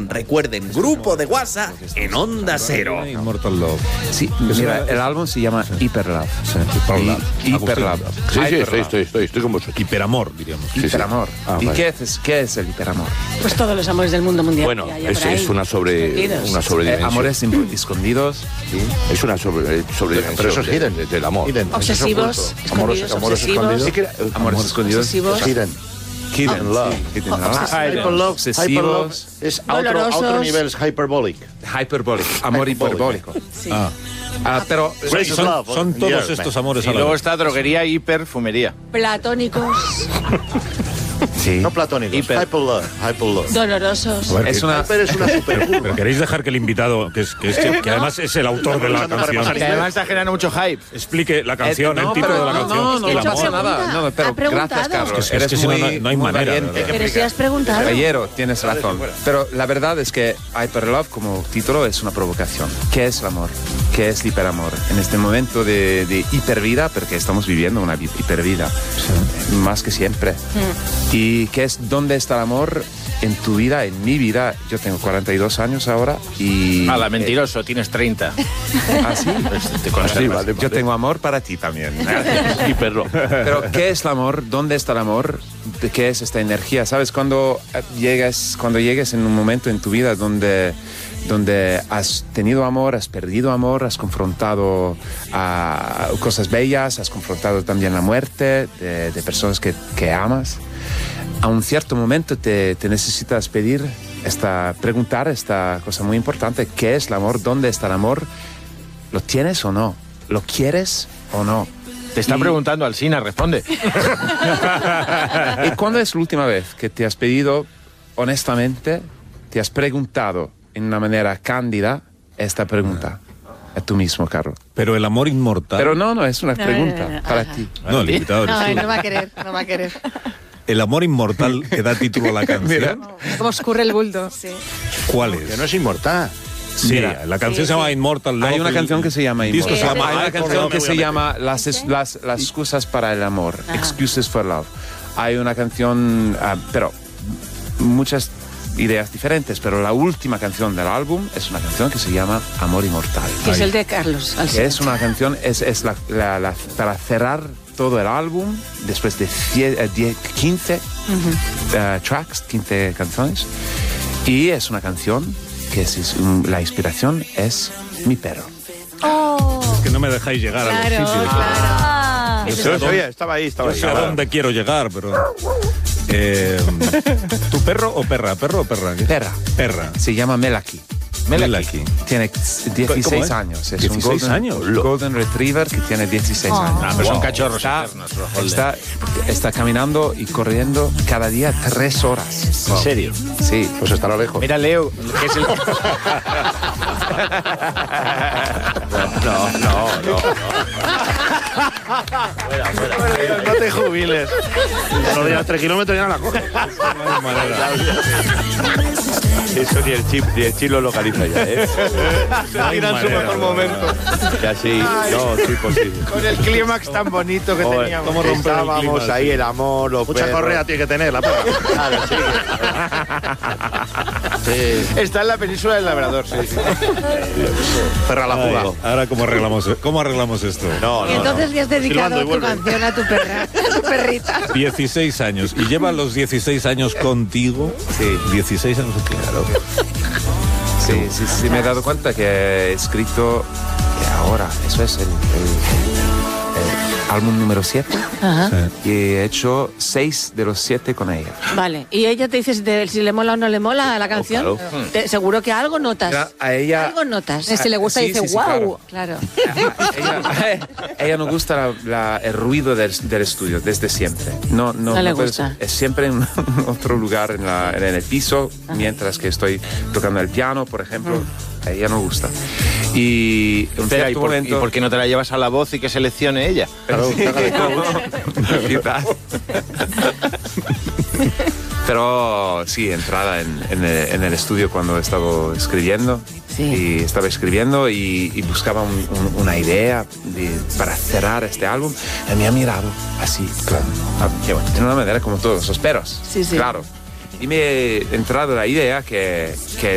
Recuerden, grupo de WhatsApp en Onda Cero. Immortal Love. Sí, mira, el álbum se llama Hyper Love. Hyper Love. Sí, estoy con vosotros. Hiperamor, diríamos. Hiperamor. ¿Y vale. qué es el hiperamor? Pues todos los amores del mundo mundial. Bueno, que haya por es ahí. una sobredimensión. Amores escondidos. ¿Sí? Es una sobredimensión. Pero eso es hidden. Del amor. Hidden. Obsesivos, escondidos, obsesivos. escondidos. Amores escondidos. Obsesivos. Hidden. Hidden love. Hidden love. Hyper love Obsesivos. es Dolorosos. otro nivel, es hyperbolic. Hyperbólico. Amor hiperbólico. Sí. Pero Greatest love Son in the todos earth, estos man. amores Y a la luego vez. está droguería y hiperfumería. Platónicos, sí. No platónicos. Hyper. Hyper love. dolorosos. A ver, Es una... Hyper es una supercurva. Pero queréis dejar que el invitado, que además es el autor de la Estamos usando canción, Que además está generando mucho hype. explique la canción, no, el título pero de la canción. no, Es que no no pasa pregunta. nada. No, pero Ha preguntado. gracias, Carlos. Es que Eres si no, muy, no hay muy manera. valiente. Pero si has preguntado. Caballero, tienes razón. Pero la verdad es que Hyper Love como título es una provocación. ¿Qué es el amor? ¿Qué es el hiperamor? En este momento de hipervida, porque estamos viviendo una hipervida, más que siempre. ¿Y qué es dónde está el amor en tu vida, en mi vida? Yo tengo 42 años ahora y... Ala, mentiroso, tienes 30. ¿Ah, sí? Te conservas. Yo tengo amor para ti también. Hiperlove. Pero ¿qué es el amor? ¿Dónde está el amor? ¿Qué es esta energía? ¿Sabes? Cuando llegues en un momento en tu vida donde has tenido amor, has perdido amor, has confrontado a cosas bellas, has confrontado también la muerte de personas que amas. A un cierto momento te necesitas preguntar esta cosa muy importante. ¿Qué es el amor? ¿Dónde está el amor? ¿Lo tienes o no? ¿Lo quieres o no? Te está preguntando Alsina, responde. ¿Y cuándo es la última vez que te has pedido, honestamente, te has preguntado en una manera cándida esta pregunta? A tú mismo, Carlos. Pero el amor inmortal. Pero no, es una pregunta para ti. No, el invitado eres tú. No va a querer, no va a querer. El amor inmortal que da título a la canción. Como escurre el bulto. Sí. ¿Cuál Que es? no es inmortal. Sí, Mira, la canción se llama Immortal Love. Hay una canción que se llama El disco se Immortal. llama Hay una Hyper canción Love. que se llama las excusas para el amor. Excuses for Love. Hay una canción, pero muchas ideas diferentes, pero la última canción del álbum es una canción que se llama Amor Inmortal. Que es el de Carlos Que Alsina. es una canción, es para cerrar todo el álbum, después de 15 tracks, 15 canciones. Y es una canción que la inspiración es mi perro. Es que no me dejáis llegar a los Claro, sitios. claro. Yo sé a dónde- Estaba ahí. yo sé a dónde quiero llegar, pero... ¿Tu perro o perra? ¿Perro o perra? ¿Qué? Perra. Perra. Se llama Melaki. Melaki. Tiene ¿Cómo 16 es? años. Es 16 un años. Golden Retriever que tiene 16 años. Ah, pero son cachorros Está, eternos, los Holden. está caminando y corriendo cada día 3 horas. ¿En serio? Sí. Pues estará lejos. Mira, Leo, que es el... No te jubiles. Los días 3 kilómetros ya no la coges. Eso ni el chip lo localiza ya, ¿eh? Se tira en su mejor momento. Ya sí, no, sí, posible. Con el clímax tan bonito que Joder, teníamos. ¿cómo estábamos ahí, el amor, los Mucha perros. correa tiene que tener la perra. Claro, sí. Sí. Está en la península del Labrador, sí. Perra a la fuga. Ahora, ¿cómo arreglamos esto? No, Y entonces le has dedicado Silbando y tu vuelve. canción a tu perra, a tu perrita. 16 años. ¿Y lleva los 16 años contigo? Sí. 16 años, claro. Sí, me he dado cuenta que he escrito que ahora, eso es el álbum número 7, Ajá. y he hecho 6 de los 7 con ella. Vale. Y ella te dice si le mola o no le mola la canción. claro. Seguro que algo notas. A ella... Algo notas. Si le gusta Sí, dice, sí, sí, wow. Claro. ella no gusta el ruido del estudio desde siempre. No le puede gusta. ser. Es siempre en otro lugar en el piso, mientras que estoy tocando el piano, por ejemplo. A ella no gusta. Y en un Espera, ¿y cierto por momento... qué no te la llevas a la voz y que seleccione ella? Quizás. Pero sí, entrada en el estudio cuando estaba escribiendo. Sí. Y estaba escribiendo y buscaba una idea para cerrar este álbum. Y me ha mirado así, claro. Qué bueno. De una manera como todos los perros. Sí, sí. Claro. Y me ha entrado la idea que